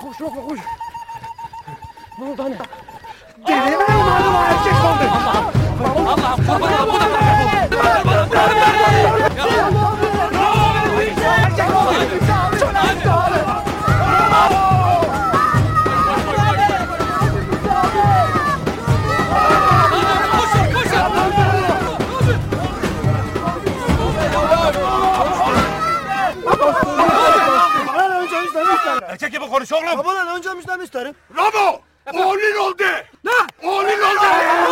Koş Ramo koş. Ne oldu anne? Gelin mi umarım erkek oldu? Allah'ım kurban olayım. Bu da Erkek gibi konuş oğlum. Babadan önce müjdemiş isterim. Ramo! Oğlun oldu! Ne? Oğlun oldu!